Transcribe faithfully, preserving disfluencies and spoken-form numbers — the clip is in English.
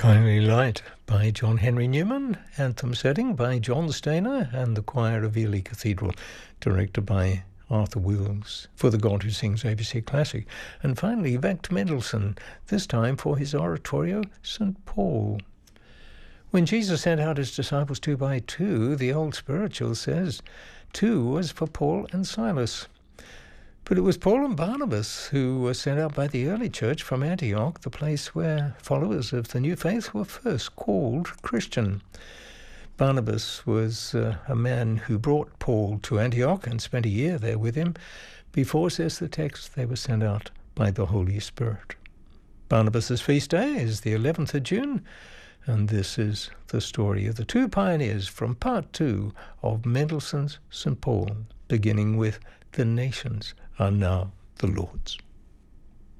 Kindly Light by John Henry Newman, anthem setting by John Stainer and the choir of Ely Cathedral, directed by Arthur Wills, for the God Who Sings A B C Classic. And finally, back to Mendelssohn, this time for his oratorio, Saint Paul. When Jesus sent out his disciples two by two, the old spiritual says, two was for Paul and Silas. But it was Paul and Barnabas who were sent out by the early church from Antioch, the place where followers of the new faith were first called Christian. Barnabas was uh, a man who brought Paul to Antioch and spent a year there with him before, says the text, they were sent out by the Holy Spirit. Barnabas's feast day is the eleventh of June, and this is the story of the two pioneers from part two of Mendelssohn's Saint Paul, beginning with "The nations are now the Lord's."